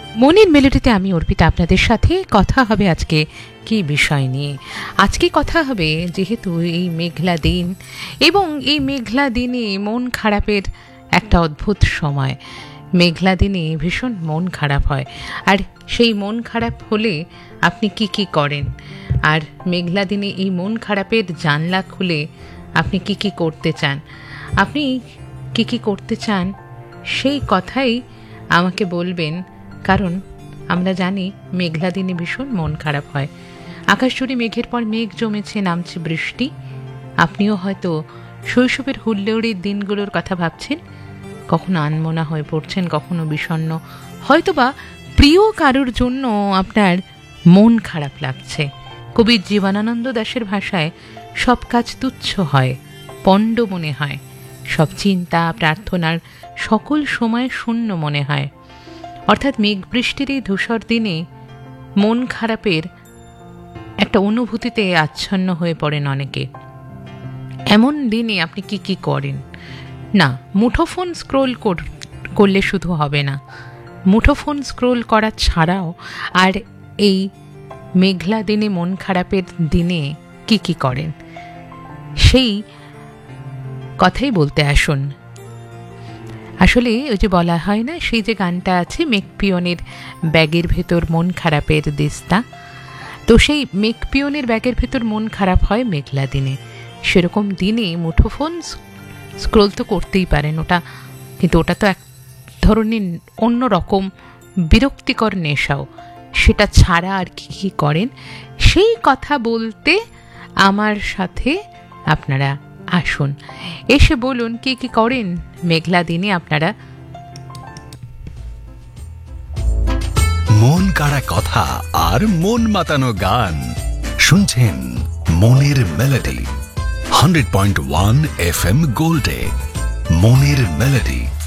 মনের মেলোডিতে আমি অর্পিতা, আপনাদের সাথে কথা হবে আজকে কি বিষয় নিয়ে। আজকে কথা হবে, যেহেতু এই মেঘলা দিন এবং এই মেঘলা দিনে মন খারাপের একটা অদ্ভুত সময়। মেঘলা দিনে ভীষণ মন খারাপ হয়, আর সেই মন খারাপ হলে আপনি কি কি করেন, আর মেঘলা দিনে এই মন খারাপের জানলা খুলে আপনি কি কি করতে চান, আপনি কি কি করতে চান সেই কথাই আমাকে বলবেন। কারণ আমরা জানি মেঘলা দিনে ভীষণ মন খারাপ হয়। আকাশ জুড়ে মেঘের পর মেঘ জমেছে, নামছে বৃষ্টি। আপনিও হয়তো শৈশবের হুল্লোড়ের দিনগুলোর কথা ভাবছেন, কখনো আনমনা হয়ে পড়ছেন, কখনো বিষণ্ণ, হয়তোবা প্রিয় কারোর জন্য আপনার মন খারাপ লাগছে। কবি জীবনানন্দ দাশের ভাষায় সব কাজ তুচ্ছ হয়, পণ্ড মনে হয়, সব চিন্তা প্রার্থনার সকল সময় শূন্য মনে হয়। অর্থাৎ মেঘ বৃষ্টির এই ধূসর দিনে মন খারাপের একটা অনুভূতিতে আচ্ছন্ন হয়ে পড়েন অনেকে। এমন দিনে আপনি কি কি করেন? না, মুঠোফোন স্ক্রোল করলে শুধু হবে না, মুঠোফোন স্ক্রোল করা ছাড়াও আর এই মেঘলা দিনে মন খারাপের দিনে কি কি করেন সেই কথাই বলতে আসুন। আসলে ওই যে বলা হয় না, সেই যে গানটা আছে মেঘপিয়নের ব্যাগের ভেতর মন খারাপের দিস্তা, তো সেই মেঘপিয়নের ব্যাগের ভেতর মন খারাপ হয় মেঘলা দিনে। সেরকম দিনে মুঠোফোন স্ক্রোল তো করতেই পারেন, কিন্তু ওটা তো এক ধরনের অন্য রকম বিরক্তিকর নেশাও। সেটা ছাড়া আর কি কি করেন সেই কথা বলতে আমার সাথে আপনারা আসুন, এসে বলুন কি কি করেন মেঘলা দিনে আপনারা। মন কাড়া কথা আর মন মাতানো গান শুনছেন মনের মেলোডি 100.1 FM গোল্ডে। মনের মেলোডি।